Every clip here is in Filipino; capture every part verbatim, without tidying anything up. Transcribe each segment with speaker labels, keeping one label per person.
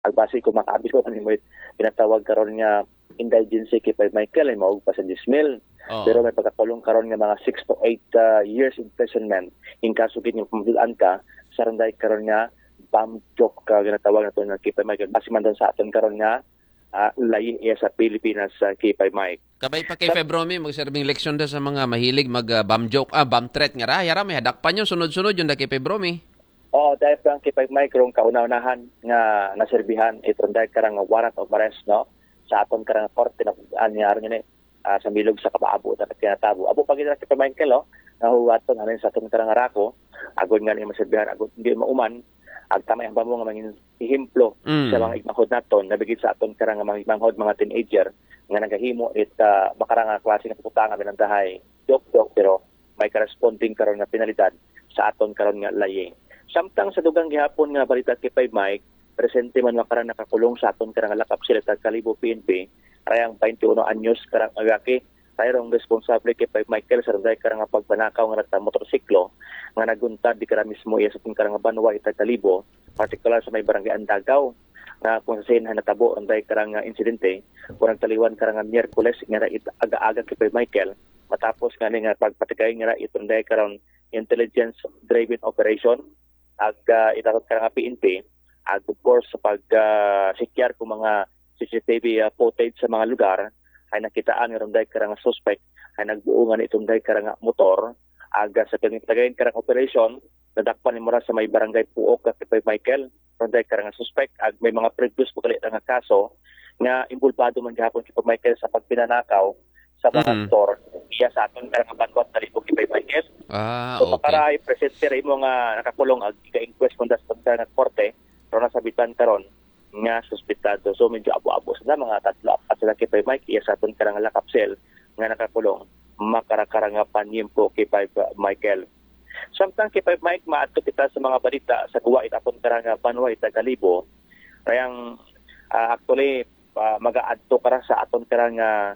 Speaker 1: Agbase ko makaabis ko kanimo pinatawag karon nga indigency kay Pay Michael ay mao pa sa dismil.
Speaker 2: Oo.
Speaker 1: Pero may pagkakulong karon nga mga six to eight uh, years imprisonment in kaso gid yung pamadulan ka sa randay karon nga bam joke ka ginatawag nato nga kay Pay Michael. Basi man sa aton karon nga uh, layi iya sa Pilipinas sa uh, kay Pay Mike.
Speaker 2: Kabay pa kay Febromi magserbing leksyon da sa mga mahilig mag uh, bam joke, ah bam threat nga ra, yara may hadak pa nyo sunod-sunod yung da kay Febromi.
Speaker 1: Oo, dahil pa ang kay Pay Mike rong kauna-unahan nga naserbihan itong dahil karang warrant of arrest no sa aton karang korte na anyar niya uh, sa milog sa kabaabo na tinatabo. Abo pag ina kay Pay Michael no nahuwaton anin sa aton karang arako agon nga ni maserbihan agon hindi mauman ag tamay ang bamo nga mangin ehemplo
Speaker 2: Mm.
Speaker 1: sa mga igmanghod naton nabigit sa aton karang mga igmanghod mga teenager nga nagahimo it uh, makarang nga klase nga putangan binantahay dok-dok pero may corresponding karon nga penalidad sa aton karon nga layi. Samtang sa dugang gihapon nga balita kay Pay Mike, presente man makarang nakakulong sa aton karang lakap sila sa Kalibo P N P, rayang twenty-one anyos karang agaki, rayong responsable kay Pay Michael sa randay karang pagbanakaw nga nagta motorsiklo nga naguntad di kara mismo iya sa aton karang Banwa ita Kalibo, particular sa may barangay Andagaw na kung sa sinhan natabo ang day karang insidente, kung nagtaliwan karang Miyerkules nga aga-aga kay Pay Michael, matapos nga nga pagpatigay nga itong day karang intelligence driven operation ag uh, itakot ka nga P N P ag of course sa pag uh, sikyar ko mga C C T V uh, footage sa mga lugar ay nakitaan nga ronday karang suspect ay nagbuo nga itong day karang motor ag uh, sa pinagtagayin karang operation nadakpan ni mura sa may barangay Puok kay Pay Michael ronday karang suspect ag may mga previous po kalit nga kaso nga imbulbado man gihapon si Pay Michael sa pagpinanakaw sa mga
Speaker 2: Mm.
Speaker 1: store iya sa aton karang Banwa Kalibo kay Pay Michael.
Speaker 2: Ah,
Speaker 1: So,
Speaker 2: okay.
Speaker 1: makaray, presente rin mo nga nakakulong ag ika-inquest kung das pagka ng korte, pero nasabitan karon nga suspitado. So, medyo abo-abo sa mga tatlo. At sila kay Pay Mike, iya sa aton karang lakapsel nga nakakulong, makarakarang nga panyimpo kay Pay Michael. Samtang kay Pay Mike, maato kita sa mga balita sa kuwa it aton karang Banwa ita Kalibo. Kayang uh, actually, uh, mag-aadto kara sa aton karang uh,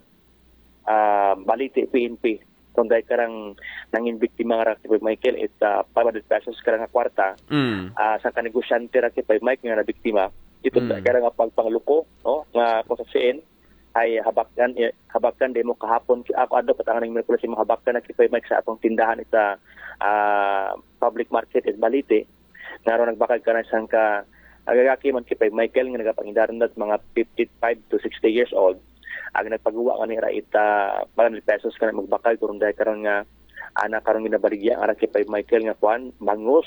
Speaker 1: uh, baliti P N P. Kung dahil karang nangin biktima nga kay Michael it uh, five hundred pesos karang nga kwarta
Speaker 2: Mm.
Speaker 1: uh, sa kanegosyante ra kay Mike nga na biktima ito
Speaker 2: Mm.
Speaker 1: mm. karang nga pagpangluko no nga kung sa siin ay habakkan eh, habakkan demo kahapon ako adto patangan ng Merkulis mo habakkan na kay Mike sa atong tindahan ita uh, public market at Balite nga ro nagbakag ka na sang ka agagaki man kay Michael nga nagapangindaran dat mga fifty-five to sixty years old ang nagpagawa ka nila ita one hundred pesos ka na magbakal kung dahil karon nga anak karon ginabaligya ang kay Pay Michael nga kuan bangus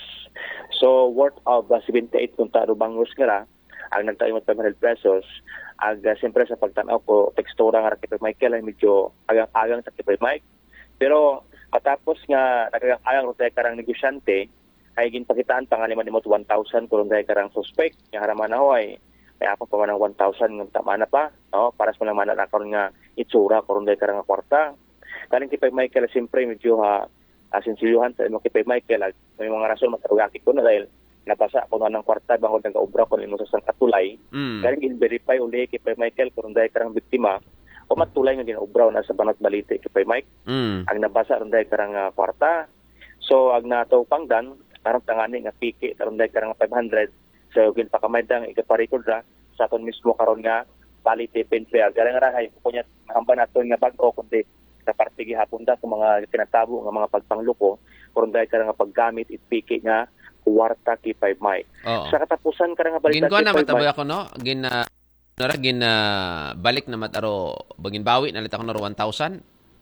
Speaker 1: so worth of uh, seventy-eight kung taro bangus nga ra ang nagtayo mo five hundred pesos ag uh, siyempre sa pagtanaw ko tekstura nga kay Pay Michael ay medyo agang-agang sa kay Pay Mike pero katapos nga nagagang-agang ro karang negosyante ay ginpakitaan pangaliman nimo one thousand kung dahil karang suspect nga haraman na hoy kaya ako pa man ng one thousand ng tama na pa, no? Para sa mga manana karon nga itsura karon dai karang kwarta. Kaning kay Michael siyempre medyo ha uh, sinsilyuhan sa imo kay Michael may mga rason matarugaki ko na dahil napasa ko na ng kwarta bangod nga obra kon imo sa sang katulay.
Speaker 2: Mm.
Speaker 1: Kaning in-verify uli kay Michael karon dai karang biktima o matulay nga ginaobraw na sa Banat Balite kay Mike.
Speaker 2: Mm.
Speaker 1: Ang nabasa ron dai karang uh, kwarta. So ag nato pangdan karang tangani nga piki karon dai karang five hundred so gin pakamaydan ikaparecord ra sa aton mismo karon nga Balite P N P garang ra hay kunya mahamba naton nga bag-o kundi sa parte gihapon da sa mga kinatabo nga mga pagpangluko karon dai karang paggamit itpiki nga kwarta kay Pay Mike.
Speaker 2: Oo.
Speaker 1: Sa katapusan karang balita
Speaker 2: Gin ko na
Speaker 1: Pay
Speaker 2: mataboy
Speaker 1: Mike.
Speaker 2: ako no. Gin na nara gin na balik na mataro bagin bawi nalit ako na one thousand.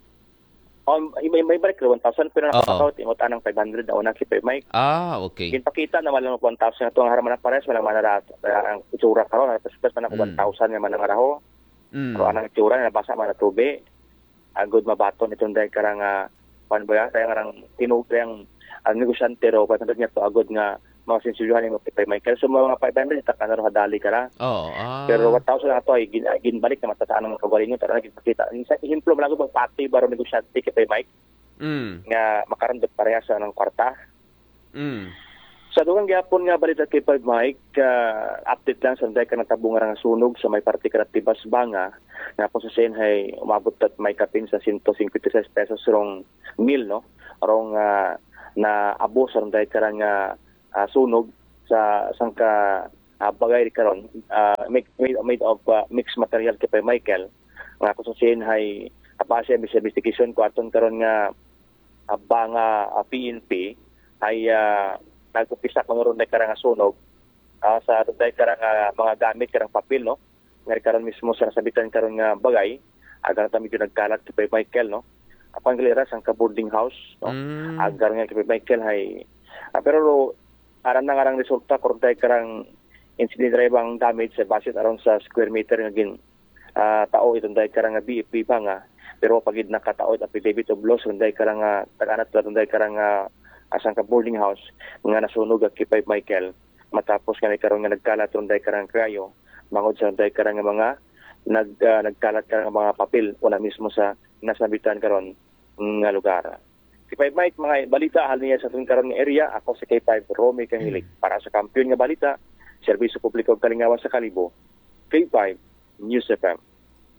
Speaker 1: Um, may, may balik one thousand pero
Speaker 2: Oo.
Speaker 1: nakapakaw imot anang five hundred na una kay Pay Mike.
Speaker 2: Ah, okay.
Speaker 1: Ginpakita naman lang one thousand ito ang haraman ng pares malang manara ang itsura karon tapos man ako
Speaker 2: Mm.
Speaker 1: one thousand nga man ang araho.
Speaker 2: Mm.
Speaker 1: Pero anang itsura na nabasa man na tubi. Agod mabaton itong dahil karang uh, pan ba kaya karang tinugtay ang ang negosyante ro patanda niya to agod nga mga sinsilyuhan mo kay Michael so mga five hundred ta kanaro hadali kara.
Speaker 2: Oo. Ah.
Speaker 1: Pero one thousand na to ay gin, ginbalik na matasaan ng kagalingon tara nagpakita. Sa ehemplo man ako magpati baro negosyante kay Mike
Speaker 2: Mm.
Speaker 1: nga makarandot pareha sa ng kwarta.
Speaker 2: Mm.
Speaker 1: Sa dugang gyapon nga balita kay Pay Mike, uh, update lang sa dahil ka natabong nga sunog sa may parte karatibas banga na kung sa senhay umabot at may kapin sa one hundred fifty-six pesos rong mil, no? Rong uh, na abo sa dahil ka nga uh, sunog sa sangka uh, bagay karon uh, made, made, made of uh, mixed material kay Michael nga kususin hay kapasya sa investigation ko aton karon nga uh, banga uh, P N P ay uh, nagupisa ko ron day karang sunog uh, sa day karang uh, mga gamit karang papel no nga karon mismo sa sabitan karon nga bagay agar ta medyo nagkalat kay Michael no apang gliras ang ka boarding house no mm. agar nga kay Michael hay uh, pero aran na nga ang resulta karon day karang incident driving damage sa budget around sa square meter nga gin uh, tao itong day karang B F P pa nga pero pagid nakataot affidavit of loss unday karang uh, taganat unday karang uh, asang ka boarding house nga nasunog at kay Michael matapos nga karon nga nagkalat unday karang krayo mangod sa unday karang mga nag uh, nagkalat karang mga papel una mismo sa nasabitan karon nga lugar. K five Mike mga balita hal niya sa tuwing karon nga area ako si K five Romy Kahilig para sa kampiyon nga balita serbisyo publiko kalingawan sa Kalibo K five News F M.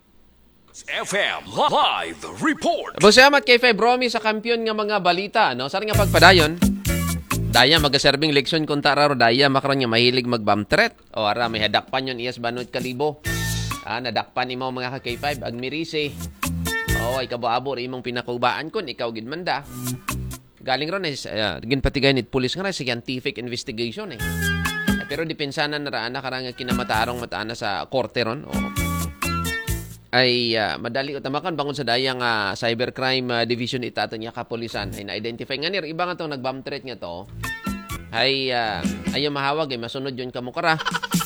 Speaker 3: F M Live Report.
Speaker 2: Salamat kay Feb Romy sa kampiyon nga mga balita. No? Saan nga pagpadayon? Daya magaserbing leksyon kung tararo daya makaroon nga mahilig mag-bomb threat. O ara may hadakpan yun iyas banod Kalibo. Ah, nadakpan imo mga ka K five agmirise. O ay kabo-abo imong pinakubaan kun ikaw gid manda. Galing ron is uh, ginpatigay nit pulis nga scientific investigation eh. Pero depensanan na raan na karang kinamatarong mataana sa korte ron. O ay uh, madali utamakan bangon sa dayang uh, cybercrime uh, division itato niya kapulisan ay na-identify nga nir iba nga to nag-bomb threat nga to ay uh, ayaw mahawag ay masunod yun kamukara.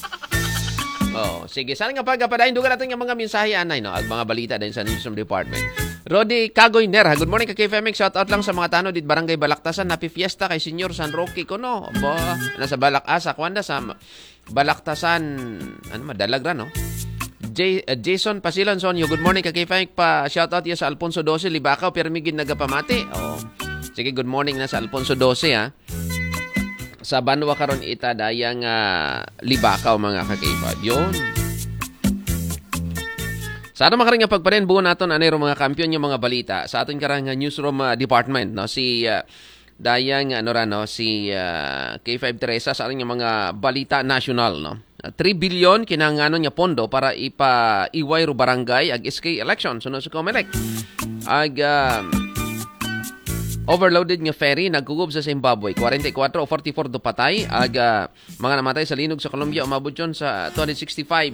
Speaker 2: Oh, sige sana nga pagapadayon duga natin nga mga mensahe anay no ag mga balita din sa newsroom department. Rodi Kagoy Ner, good morning ka K F M X, shout out lang sa mga tanod dit barangay Balaktasan, happy fiesta kay Senyor San Roque ko no. Bo, nasa Balakasa kwanda sa Balaktasan ano madalag ra no. J- uh, Jason Pasilan Sonyo, good morning ka K F M pa shout out ya sa Alfonso twelve Libakaw permigin nagapamati. Oh. Sige, good morning na sa Alfonso twelve ha. Sa Banwa karon ita dayang uh, Libakaw mga ka K F M. Yon. Sa ato makaring nga pagparen buo naton anay mga kampiyon yung mga balita sa aton karang newsroom uh, department no si uh, dayang ano ra no si uh, K F M Teresa sa ating mga balita national no. three billion kinahanglanon nga pondo para ipa-iway ro barangay ag S K election sunod sa Comelec. Ag um, overloaded nga ferry nagkugob sa Zimbabwe forty-four o forty-four do patay ag uh, mga namatay sa linog sa Colombia umabot yon sa two hundred sixty-five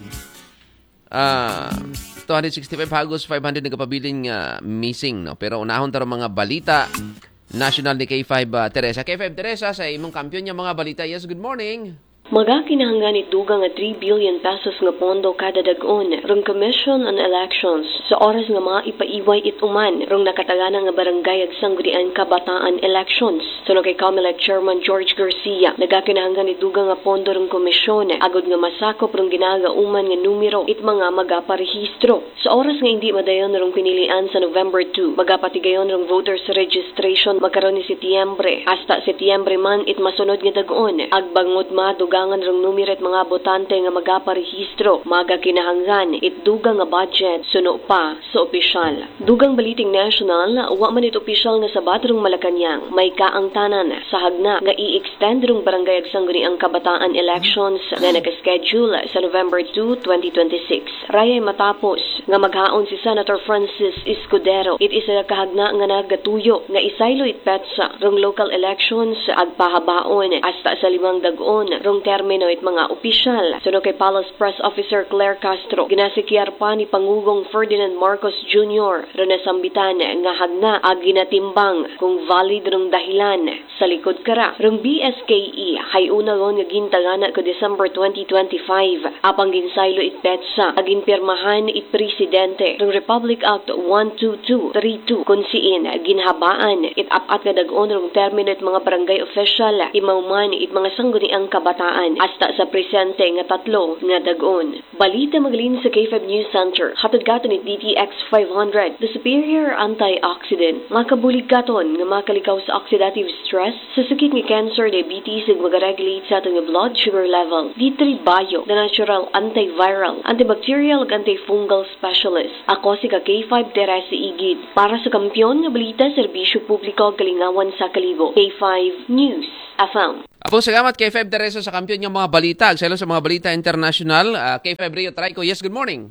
Speaker 2: uh, two hundred sixty-five hagos five hundred nagapabiling uh, missing no. Pero unahon taro mga balita national ni K five uh, Teresa. K five Teresa sa imong kampiyon nga mga balita. Yes, good morning.
Speaker 4: Maga kinahanglan ituga nga three billion pesos nga pondo kada dag-on rong Commission on Elections sa oras nga mga ipaiway ituman rong nakatagana nga barangay ag sanggunian kabataan elections. Suno kay Comelec Chairman George Garcia, nagakinahanglan ituga nga pondo rong komisyon agod nga masakop rong ginagauman nga numero it mga magaparehistro. Sa oras nga hindi madayon rong pinilian sa November two, magapatigayon rong voters registration magkaron ni Setyembre. Hasta Setyembre man it masunod nga dag-on ag bangot maduga gangan rong numero at mga botante nga magaparehistro, maga kinahanglan itduga nga budget suno pa sa opisyal. Dugang baliting national, wa man it opisyal nga sabat rong Malacañang, may kaang tanan sa hagna nga i-extend rong barangay ag sangguniang kabataan elections nga naka-schedule sa November two, twenty twenty-six. Rayay matapos nga maghaon si Senator Francis Escudero, it isa kahagna nga nagatuyo nga isaylo it petsa rong local elections ag pahabaon hasta sa limang dag-on rong termino it mga opisyal. Suno kay Palace Press Officer Claire Castro, ginasikyar pa ni Pangugong Ferdinand Marcos Junior ron nasambitan nga hagna ag ginatimbang kung valid rong dahilan sa likod kara. Rong B S K E hay una gon nga gintagana ko December twenty twenty-five apang ginsaylo it petsa ag ginpirmahan it presidente rong Republic Act one two two three two kun siin ginhabaan it apat nga dag-on rong termino it mga barangay official imauman it mga sangguniang kabataan hasta sa presente nga tatlo nga dag-on. Balita magalin sa K five News Center, hatod gaton ni D T X five hundred, the superior antioxidant. Makabulig gaton nga makalikaw sa oxidative stress, sa sakit nga cancer, diabetes, ug magaregulate sa atong blood sugar level. D three Bio, the natural antiviral, antibacterial ug antifungal specialist. Ako si ka K five Teresa Igid. Para sa kampiyon nga balita, serbisyo publiko kalingawan sa Kalibo. K five News F M.
Speaker 2: Apong salamat kay Feb Tereso sa kampiyon ng mga balita. Agselo sa mga balita international. Uh, kay Feb Rio Traico. Yes, good morning.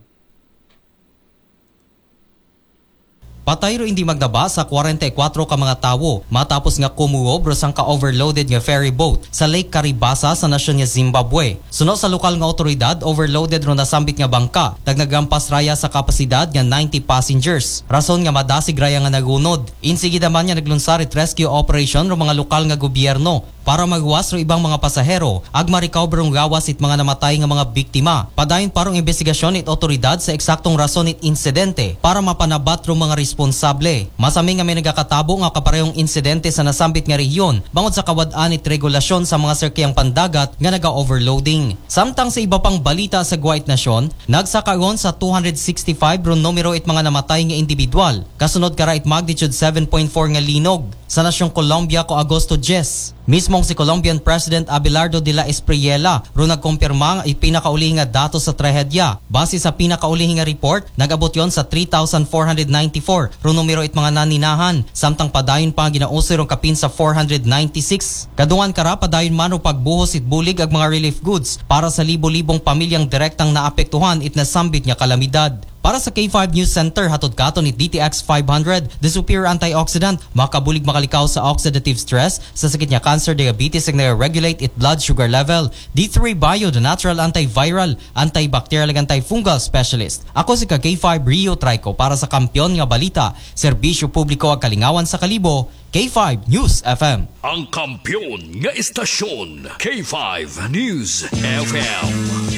Speaker 5: Patay ro hindi magdaba sa forty-four ka mga tawo matapos nga kumuob sang ka-overloaded nga ferry boat sa Lake Caribasa sa nasyon nga Zimbabwe. Suno sa lokal nga otoridad, overloaded ro nasambit nga bangka, nagnagampas raya sa kapasidad nga ninety passengers. Rason nga madasig raya nga nagunod. Insigi naman nga naglunsarit rescue operation ro mga lokal nga gobyerno para magwas ro ibang mga pasahero ag ma-recover ang gawas it mga namatay nga mga biktima. Padayon parong investigasyon it otoridad sa eksaktong rason it insidente para mapanabat ro mga responsable. Masami nga may nagakatabo nga kaparehong insidente sa nasambit nga rehiyon bangod sa kawad-an it regulasyon sa mga serkiyang pandagat nga naga-overloading. Samtang sa iba pang balita sa Guwait Nasyon, nagsakagon sa two hundred sixty-five ro numero it mga namatay nga individual. Kasunod kara it magnitude seven point four nga linog sa nasyong Colombia ko Agosto ten. Mismong si Colombian President Abelardo de la Espriella ro nagkumpirma nga ipinakauli nga datos sa trahedya. Base sa pinakauli nga report, nag-abot yon sa three thousand four hundred ninety-four ro numero it mga naninahan, samtang padayon pa ginausi ro kapin sa four hundred ninety-six. Kadungan kara padayon man ro pagbuhos it bulig ag mga relief goods para sa libo-libong pamilyang direktang naapektuhan it nasambit nga kalamidad. Para sa K five News Center, hatod katon ni D T X five hundred, the superior antioxidant, makabulig makalikaw sa oxidative stress, sa sakit niya cancer, diabetes, ag regulate it blood sugar level. D three Bio, the natural antiviral, antibacterial, ag antifungal specialist. Ako si ka K five Rio Traico para sa Kampiyon nga Balita, Serbisyo Publiko ag Kalingawan sa Kalibo, K five News F M.
Speaker 3: Ang kampiyon nga istasyon, K five News F M.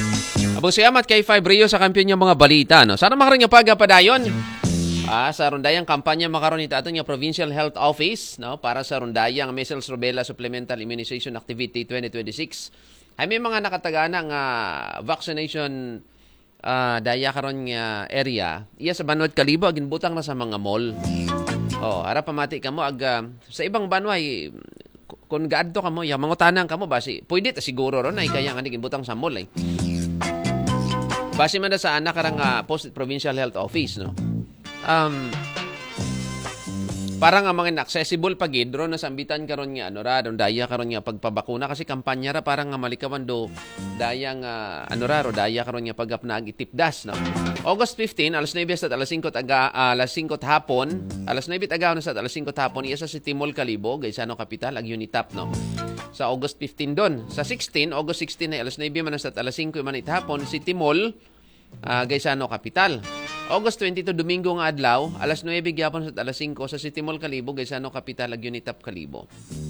Speaker 2: Abo siyamat kay Five Rio sa kampiyon ng mga balita. No? Sana makaroon nga pagapadayon. Ah, sa rundayang kampanya makaroon ito ato nga Provincial Health Office no? Para sa rundayang Measles Rubella Supplemental Immunization Activity twenty twenty-six. Ay may mga nakatagana nga vaccination uh, daya karon nga area. Iya sa Banwad Kalibo, ginbutang na sa mga mall. Oh, ara pamati ka mo ag uh, sa ibang banway kung gaadto ka mo, ya mangutanang ka mo basi. Pwede ta siguro ron ay kaya nga ginbutang sa mall eh. Base man na sa anak karang uh, Post Provincial Health Office, no? Um, parang nga mga accessible pagid, ron nasambitan karon nga, ano ra, daya karon nga pagpabakuna, kasi kampanya ra parang nga malikawan do, daya nga, ano ra, ro, daya karon nga pagapnag itipdas, no? August fifteenth, alas nine at alas five aga, uh, alas five hapon, alas nine aga na sa alas five hapon, iya sa City Mall Kalibo, Gaisano Capital, ag Unitap, no? Sa August fifteenth don. Sa sixteen, August sixteen ay alas nine man sa alas five man hapon, City Mall, uh, Gaisano Capital. August twenty-two, Domingo nga adlaw, alas nine gyapon sa alas five sa City Mall Kalibo, Gaisano Capital, ag Unitap Kalibo.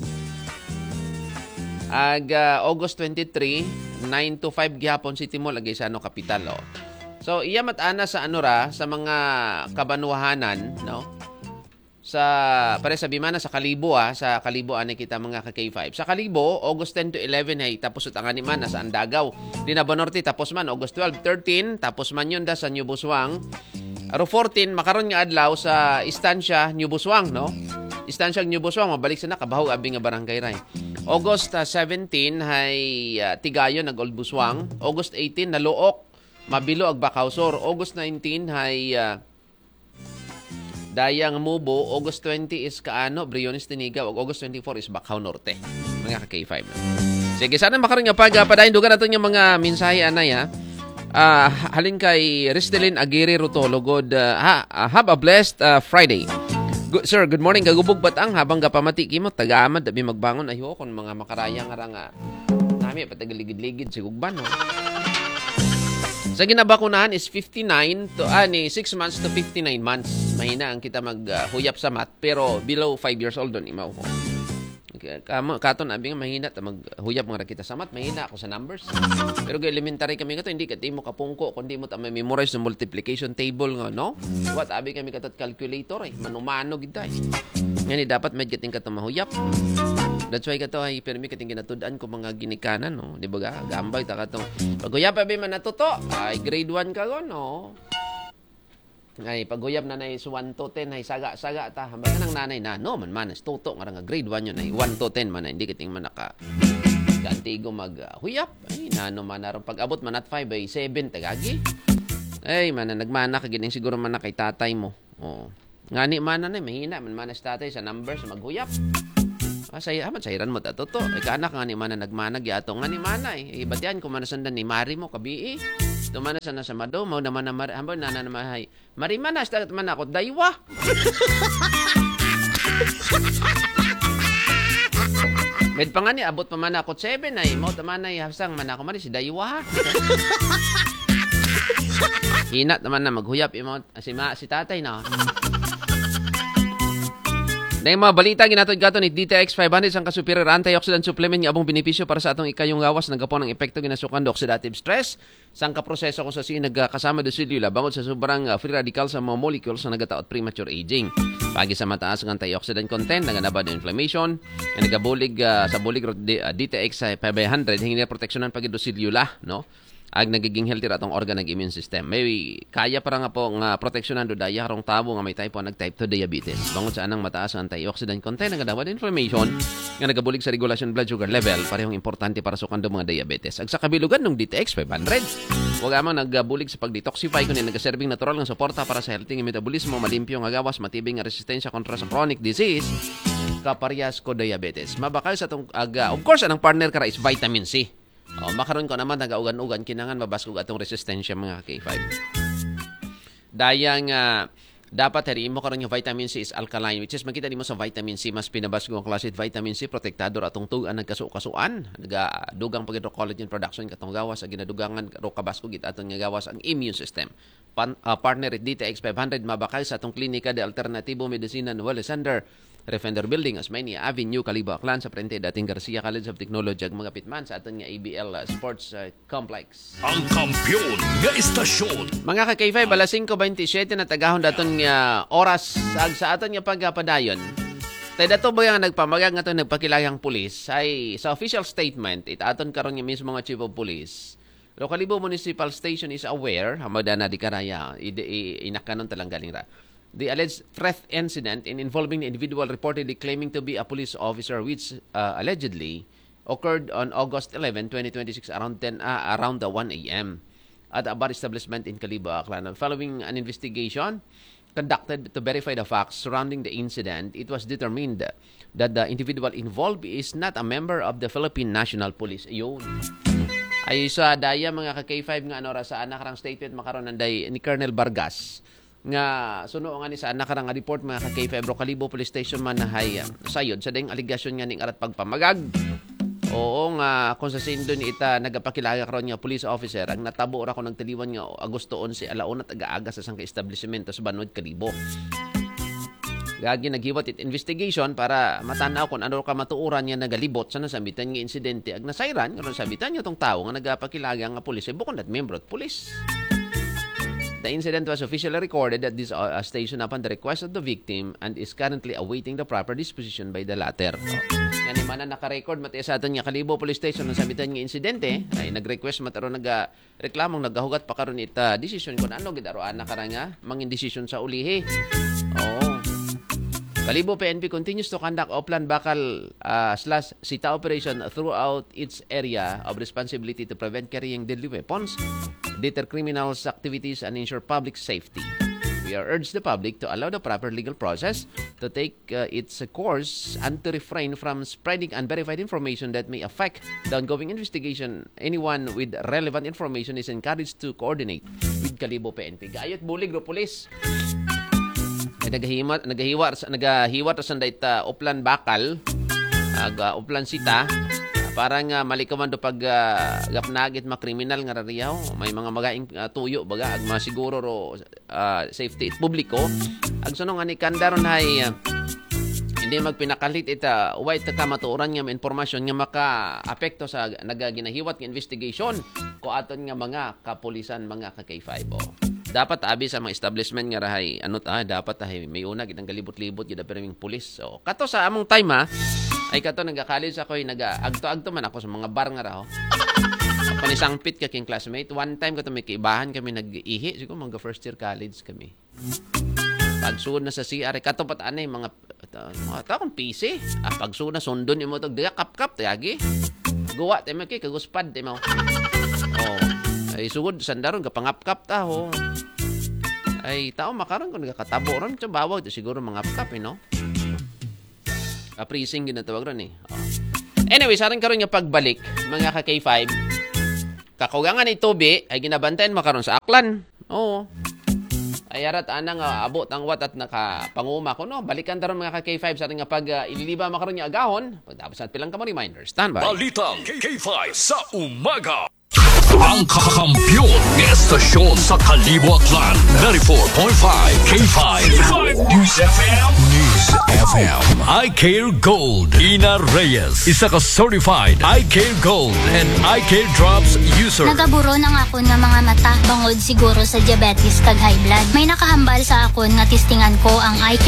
Speaker 2: Ag uh, August twenty-three, nine to five gyapon City Mall, ag Gaisano Capital. Oh. So, iya matana sa ano ra, sa mga kabanwahanan, no? Sa, pare sabi man sa Kalibo, ah, sa Kalibo, ani kita mga ka K five. Sa Kalibo, August ten to eleven, ay tapos at ang man, sa Andagaw. Dinabo Norte, tapos man, August twelve, thirteen, tapos man yun da sa New Buswang. Aro fourteen, makaroon nga adlaw sa Istansya, New Buswang, no? Istansya, New Buswang, mabalik sa nakabahaw, abi nga barangay ray. August uh, seventeen, ay uh, Tigayon, nag-Old Buswang. August eighteen, Naluok, Mabilo, ag Bakausor. August nineteen, ay uh, Dayang Mubo. August twenty is Kaano, Briones, Tinigaw. August twenty-four is Bacau Norte. Mga ka K five. Sige, sana makaroon nga pagpadayon. Dugan natin yung mga mensahe, anay, ha? Uh, halin kay Risdelin Aguirre Rutologod. Uh, ha, uh, have a blessed uh, Friday. Good, sir, good morning. Gagubog batang habang gapamati mo. Taga-amad, dabi magbangon. Ayo, kung mga makarayang nga nga. Nami, patagaligid-ligid. Sigugban, no? Sa ginabakunahan is fifty-nine to, ah, ni six months to fifty-nine months. Mahina ang kita maghuyap uh, sa mat, pero below five years old doon, imaw ko. Kamo, katon, abi nga mahina, ta maghuyap mga kita sa mat, mahina ako sa numbers. Pero elementary kami nga to, hindi ka mo kapungko, kundi mo ta memorize ng multiplication table nga, no? What, abi kami katot calculator, eh, manumano kita, eh. Yan, dapat medyo kating ka to mahuyap. That's why ka to ay permi kating ginatudaan ko mga ginikanan, no? Di ba ga? Gambay ta ka to. Paguyap pa ba man natuto? Ay grade one ka go, no? Ay paguyap na nay one to ten ay saga-saga ta. Hambang nang nanay na, no man manas tuto nga nga grade one yun ay one to ten man, hindi kating man naka kantigo maghuyap. Ay nano man aron pag-abot man at five ay seven tagagi. Ay man nagmana ka gining siguro man na kay tatay mo. Oh. Ngani man na mahina man manas tatay sa numbers maghuyap. Asay aman sayran mo tato to. Ika anak nga ni mana nagmanag yato nga ni mana eh. Ibat yan kung manasandan ni Mari mo kabii. Tumana sana sa mado mao naman na Mari ambon nana na mahay. Mari manas tagat man ako daywa. Med pa nga ni abot pa man ako seven ay mo taman ay hasang man ako man si daywa. Hinat naman na maghuyap imo si ma si tatay na. Na yung mga balita, ginatod gato ni D T X five hundred sang ka-superior antioxidant supplement nga abong benepisyo para sa atong ikayong gawas nagapon ng epekto ginasukan do oxidative stress sang ka-proseso kung sa si nagkasama do selula bangod sa sobrang uh, free radical sa mga molecules na nagataot premature aging. Pagi sa mataas ang antioxidant content, naganaba do inflammation, nga nagabulig uh, sa bulig uh, D T X five hundred hingin na proteksyonan pagi do selula, no? Ag nagiging healthy ratong organ ng immune system. May kaya para nga po nga proteksyonan do daya karong tabo nga may type one nag type two diabetes. Bangod sa anang mataas ang antioxidant content nga dawad inflammation nga nagabulig sa regulation blood sugar level parehong importante para sa kando mga diabetes. Ag sa kabilugan ng D T X five hundred, wag amang nagabulig sa pag-detoxify kundi nagaserving natural nga suporta para sa healthy nga metabolismo, malimpyo nga gawas, matibay nga resistensya kontra sa chronic disease kaparehas ko diabetes. Mabakal sa tong aga, of course anang partner kara is vitamin C. Oh, makaroon ko naman nagaugan-ugan kinangan mabaskog atong resistensya mga K five. Dayang uh, dapat heri mo karon yung vitamin C is alkaline which is makita nimo sa vitamin C mas pinabasgo ang klase vitamin C protektador atong tugan nagkasu-kasuan nagadugang pagidro collagen production katong gawas sa ginadugangan ro kabaskog it aton nga gawas ang immune system. Pan, uh, partner at D T X five hundred mabakal sa atong klinika de alternatibo medicina Noel Alexander Refender Building, Osmeña Avenue, Calibo, Aklan, sa Prente, dating Garcia College of Technology, ag mga pitman sa aton nga A B L uh, Sports uh, Complex.
Speaker 3: Ang kampiyon nga istasyon.
Speaker 2: Mga ka-K five, alas five twenty-seven na tagahon daton nga oras ag sa aton nga pagpadayon. Tay dato ba nga nagpamagag nga to nagpakilayang pulis ay sa official statement it aton karon nga mismo nga chief of police. Pero Calibo Municipal Station is aware, hamada na di karaya, inakanon talang galing ra. The alleged threat incident in involving the individual reportedly claiming to be a police officer which uh, allegedly occurred on August eleventh, twenty twenty-six around ten uh, around the one a.m. at a bar establishment in Calibo, Aklan. Following an investigation conducted to verify the facts surrounding the incident, it was determined that the individual involved is not a member of the Philippine National Police. Ayun. Ay sa daya mga ka-K five nga ano ra sa anak karang statement makaron nanday ni Colonel Vargas nga suno nga ni sa anak karang report mga ka-K five ro Calibo Police Station man nahay uh, sayod sa ding aligasyon nga ning arat pagpamagag. Oo nga kung sa sindo ni ita nagapakilala karon nga police officer ang natabo ra ko nagtiliwan nga Agosto eleven alauna taga-aga sa sang establishmento sa Banwad Calibo. Gagi naghiwat it investigation para matanaw kung ano ka matuuran niya nagalibot sa nasabitan nga insidente ag nasayran karon sabitan niya tong tawo nga nagapakilala nga pulis bukod at member at pulis. The incident was officially recorded at this uh, station upon the request of the victim and is currently awaiting the proper disposition by the latter. Yan ni mana naka-record mati sa aton nga Calibo Police Station ng sabitan nga insidente ay nag-request mataro nag-reklamong nagahugat pa karon ita decision kung ano gid aro ana karanga mangin decision sa ulihi. Oo. Calibo P N P continues to conduct Oplan Bakal uh, slash Sita operation throughout its area of responsibility to prevent carrying deadly weapons, deter criminals' activities, and ensure public safety. We are urged the public to allow the proper legal process to take uh, its course and to refrain from spreading unverified information that may affect the ongoing investigation. Anyone with relevant information is encouraged to coordinate with Calibo P N P. Gayot bulig ro pulis. Ay nagahiwa nagahiwa nagahiwa ta sanday ta Oplan Bakal ag uh, Oplan Sita uh, parang uh, malikaman do pag uh, gapnagit mga kriminal nga rariyaw may mga magaing uh, tuyo baga ag masiguro ro uh, safety publiko ag sunong ani kandaron hay uh, hindi magpinakalit ita white ta kamatuoran nga impormasyon nga maka-apekto sa nagaginahiwat nga investigation ko aton nga mga kapulisan mga ka K five oh. Dapat abi sa mga establishment nga rahay ano ta dapat tahay may una gid ang galibot-libot gid perming pulis. So kato sa among time ha ay kato nagka-college ako ay naga-agto-agto man ako sa mga bar nga raho. Panisangpit ka king classmate. One time kato may kaibahan kami nag-ihi siguro mga first year college kami. Pagsuod na sa C R kato pat anay mga uh, mga taon P C. Ah pagsuod na sundon imo tog diya kap-kap tayagi. Guwa tay kay kaguspad tay mo. Oh. Ay sugod sandaron kapangap-kap ta ho. Ay tao makaron kung nagakatabo ron sa bawag siguro mga kap eh, no? Aprising yun na tawag ron eh. Oh. Anyway, sarang karon nga pagbalik, mga ka-K five, kakugangan ni Toby ay ginabantayan makaron sa Aklan. Oo. Ay arat anang uh, abot ang wat at nakapanguma ko no. Balikan daron mga ka-K five sarang nga pag uh, ililiba makaron nga agahon. Pagtapos at pilang ka mo reminder. Stand by.
Speaker 3: Balitang K five sa umaga. Ang kakampiyon ng estasyon sa Kalibo Aklan. ninety-four point five K five News F M. News F M. I Care Gold. Ina Reyes. Isa ka certified I Care Gold and I Care Drops user.
Speaker 6: Nagaburo ng akon nga mga mata. Bangod siguro sa diabetes kag high blood. May nakahambal sa akon nga tistingan ko ang I Care